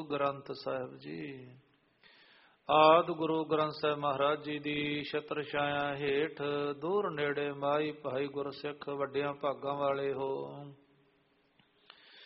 ਗ੍ਰੰਥ ਸਾਹਿਬ ਜੀ। ਆਦਿ ਗੁਰੂ ਗ੍ਰੰਥ ਸਾਹਿਬ ਮਹਾਰਾਜ ਜੀ ਦੀ ਛਤਰ ਛਾਇਆ ਹੇਠ ਦੂਰ ਨੇੜੇ ਮਾਈ ਭਾਈ ਗੁਰਸਿੱਖ ਵੱਡਿਆਂ ਭਾਗਾਂ ਵਾਲੇ ਹੋ।